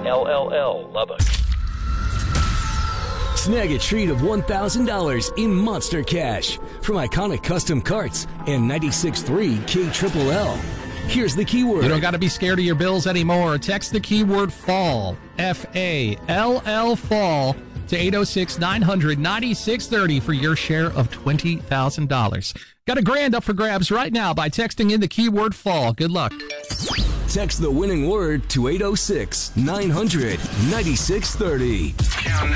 LLL Lubbock. Snag a treat of $1,000 in Monster Cash from Iconic Custom Carts and 96.3 KLLL. Here's the keyword. You don't got to be scared of your bills anymore. Text the keyword FALL, F-A-L-L, FALL, to 806-900-9630 for your share of $20,000. Got $1,000 up for grabs right now by texting in the keyword FALL. Good luck. Text the winning word to 806-900-9630.